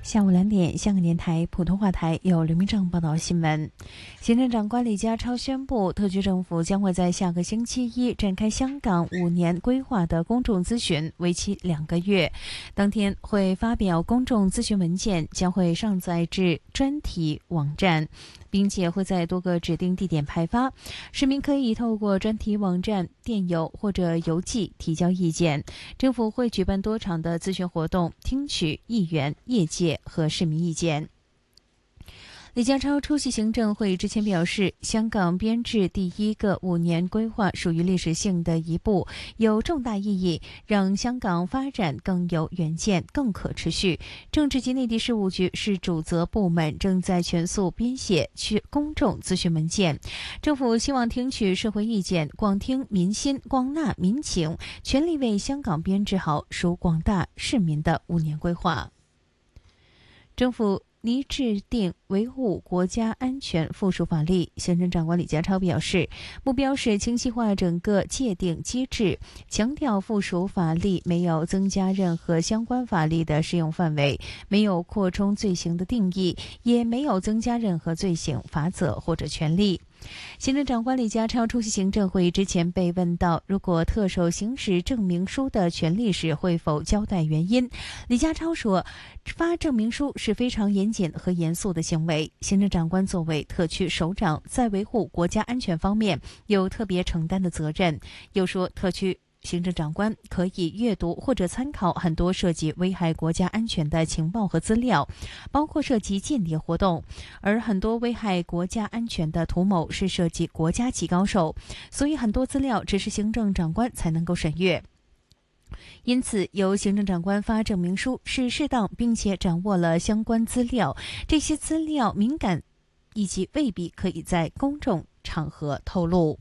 下午2点，香港电台普通话台有刘明正报道新闻。行政长官李家超宣布，特区政府将会在下个星期一展开香港5年规划的公众咨询，为期2个月。当天会发表公众咨询文件，将会上载至专题网站，并且会在多个指定地点派发。市民可以透过专题网站、电邮或者邮寄提交意见。政府会举办多场的咨询活动，听取议员、业界和市民意见。李家超出席行政会议之前表示，香港编制第1个5年规划属于历史性的一步，有重大意义，让香港发展更有远见、更可持续。政治及内地事务局是主责部门，正在全速编写公众咨询文件。政府希望听取社会意见，广听民心，广纳民情，全力为香港编制好属广大市民的5年规划。政府拟制定维护国家安全附属法例。行政长官李家超表示，目标是清晰化整个界定机制，强调附属法例没有增加任何相关法律的适用范围，没有扩充罪行的定义，也没有增加任何罪行、法则或者权利。行政长官李家超出席行政会议之前被问到，如果特首行使证明书的权利时会否交代原因。李家超说，发证明书是非常严谨和严肃的行为。行政长官作为特区首长，在维护国家安全方面有特别承担的责任。又说，特区行政长官可以阅读或者参考很多涉及危害国家安全的情报和资料，包括涉及间谍活动，而很多危害国家安全的图谋是涉及国家级高手，所以很多资料只是行政长官才能够审阅。因此，由行政长官发证明书是适当并且掌握了相关资料，这些资料敏感以及未必可以在公众场合透露。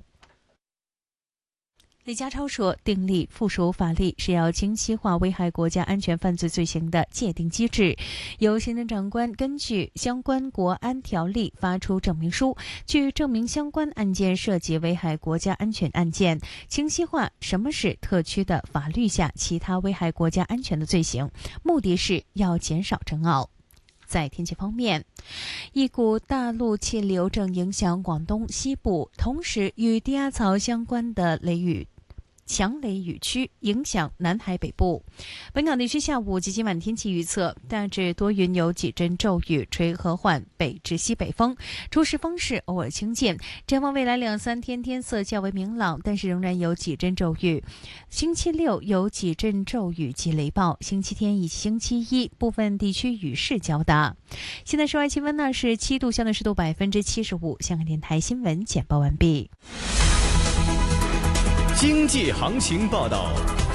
李家超说，订立附属法例是要清晰化危害国家安全犯罪罪行的界定机制，由行政长官根据相关国安条例发出证明书，去证明相关案件涉及危害国家安全案件，清晰化什么是特区的法律下其他危害国家安全的罪行，目的是要减少争拗。在天气方面，一股大陆气流正影响广东西部，同时与低压槽相关的强雷雨区影响南海北部。本港地区下午及今晚天气预测，大致多云，有几阵骤雨，吹和缓北至西北风，初时风势偶尔清劲。展望未来2-3天，天色较为明朗，但是仍然有几阵骤雨。星期六有几阵骤雨及雷暴，星期天以及星期一部分地区雨势较大。现在室外气温呢是7度，相对湿度75%。香港电台新闻简报完毕。 经济行情报道。